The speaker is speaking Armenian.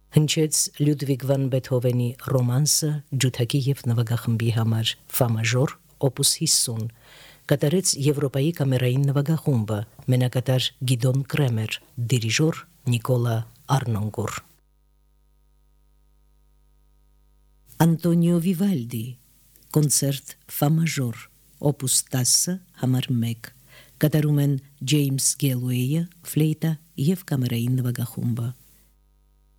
Հնչեց Լյուդվիգ վան Բեթհովենի ռոմանսը ջութակի եւ նվագախմբի համար ֆա մաժոր օպուս 50, կատարեց Եվրոպայի կամերային նվագախումբը, մենակատար Գիդոն Կրեմեր, դիրիժոր Նիկոլա Արնոնկուր։ Անտոնիո Վիվալդի կոնցերտ ֆա մաժոր օպուս 10 համար 1, կատարում են Ջեյմս Գելուեյը, ֆլեյտա եւ կամերային նվագախումբը։